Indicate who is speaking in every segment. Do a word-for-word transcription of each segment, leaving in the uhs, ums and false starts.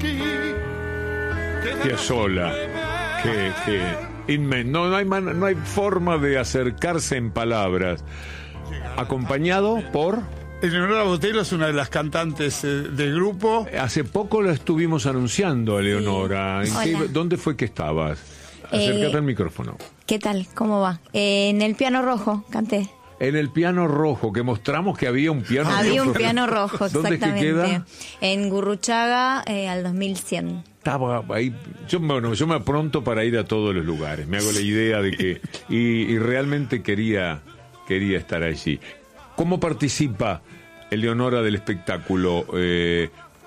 Speaker 1: Piazzolla, que, que inmen- no, no hay man- no hay forma de acercarse en palabras. Acompañado por...
Speaker 2: Eleonora Botelho es una de las cantantes eh, del grupo.
Speaker 1: Hace poco lo estuvimos anunciando, Eleonora.
Speaker 3: Sí.
Speaker 1: ¿En qué-
Speaker 3: Hola.
Speaker 1: ¿Dónde fue que estabas? Acércate
Speaker 3: Eh,
Speaker 1: al micrófono.
Speaker 3: ¿Qué tal? ¿Cómo va? Eh, en el piano rojo canté.
Speaker 1: En el piano rojo, que mostramos que había un piano rojo.
Speaker 3: Había un piano rojo,
Speaker 1: ¿Dónde es que
Speaker 3: exactamente.
Speaker 1: queda?
Speaker 3: En Gurruchaga, eh, al dos mil cien.
Speaker 1: Estaba ahí. Yo, bueno, yo me apronto para ir a todos los lugares. Me hago la idea de que... Y, y realmente quería, quería estar allí. ¿Cómo participa Eleonora del espectáculo? Eh,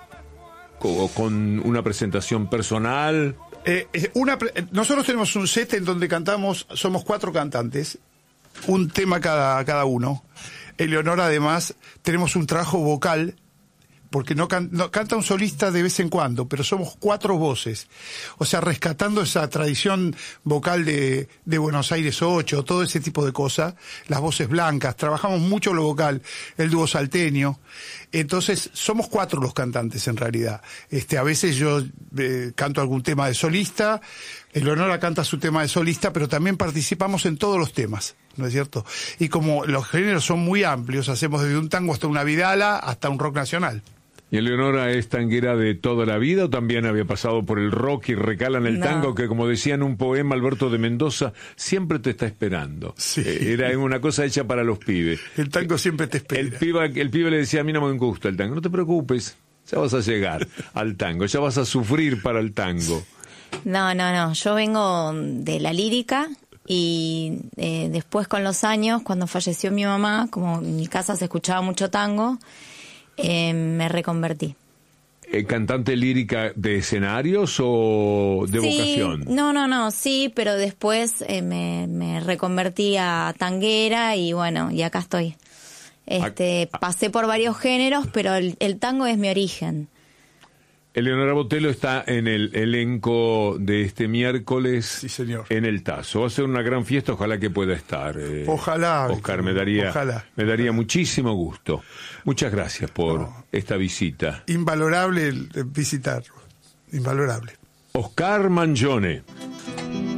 Speaker 1: co- ¿Con una presentación personal?
Speaker 2: Eh, eh, una, pre- eh, nosotros tenemos un set en donde cantamos, somos cuatro cantantes, un tema cada, cada uno. Eleonora, además, tenemos un trabajo vocal, porque no, can- no canta un solista de vez en cuando, pero somos cuatro voces. O sea, rescatando esa tradición vocal de, de Buenos Aires ocho, todo ese tipo de cosas, las voces blancas, trabajamos mucho lo vocal, el dúo salteño. Entonces, somos cuatro los cantantes en realidad. Este, a veces yo eh, canto algún tema de solista, Eleonora canta su tema de solista, pero también participamos en todos los temas, ¿no es cierto? Y como los géneros son muy amplios, hacemos desde un tango hasta una vidala, hasta un rock nacional.
Speaker 1: ¿Y Eleonora es tanguera de toda la vida o también había pasado por el rock y recala en el
Speaker 3: No.
Speaker 1: tango que, como decía en un poema Alberto de Mendoza, siempre te está esperando?
Speaker 2: Sí.
Speaker 1: Eh, Era una cosa hecha para los pibes.
Speaker 2: El tango siempre te espera.
Speaker 1: El piba, el pibe le decía, a mí no me gusta el tango. No te preocupes, ya vas a llegar al tango, ya vas a sufrir para el tango.
Speaker 3: No, no, no. Yo vengo de la lírica y eh, después con los años, cuando falleció mi mamá, como en mi casa se escuchaba mucho tango, eh, me reconvertí.
Speaker 1: Eh, ¿Cantante lírica de escenarios o de
Speaker 3: Sí,
Speaker 1: vocación?
Speaker 3: no, no, no, sí, pero después eh, me, me reconvertí a tanguera y bueno, y acá estoy. Este,
Speaker 1: Ah, ah.
Speaker 3: pasé por varios géneros, pero el, el tango es mi origen.
Speaker 1: Eleonora Botelho está en el elenco de este miércoles.
Speaker 2: Sí, señor.
Speaker 1: En el Tazo. Va a ser una gran fiesta, ojalá que pueda estar. eh,
Speaker 2: Ojalá,
Speaker 1: Oscar,
Speaker 2: Víctor,
Speaker 1: me daría,
Speaker 2: ojalá.
Speaker 1: me daría muchísimo gusto. Muchas gracias por
Speaker 2: No.
Speaker 1: esta visita.
Speaker 2: Invalorable el- el visitarlo, invalorable.
Speaker 1: Oscar Mangione.